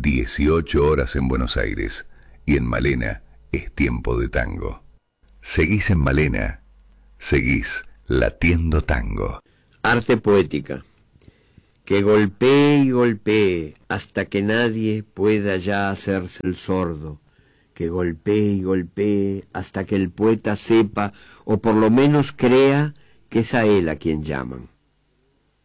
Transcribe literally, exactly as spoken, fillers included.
dieciocho horas en Buenos Aires, y en Malena es tiempo de tango. Seguís en Malena, seguís latiendo tango. Arte poética. Que golpee y golpee hasta que nadie pueda ya hacerse el sordo. Que golpee y golpee hasta que el poeta sepa, o por lo menos crea, que es a él a quien llaman.